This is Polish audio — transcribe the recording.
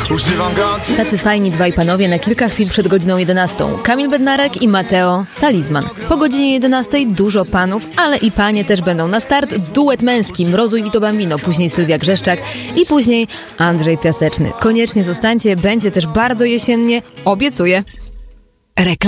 używam go. Tacy fajni dwaj panowie na kilka chwil przed godziną 11. Kamil Bednarek i Mateo Talizman. Po godzinie 11 dużo panów, ale i panie też będą na start. Duet męski Mrozu i Vito Bambino, później Sylwia Grzeszczak i później Andrzej Piaseczny. Koniecznie zostańcie, będzie też bardzo jesiennie, obiecuję.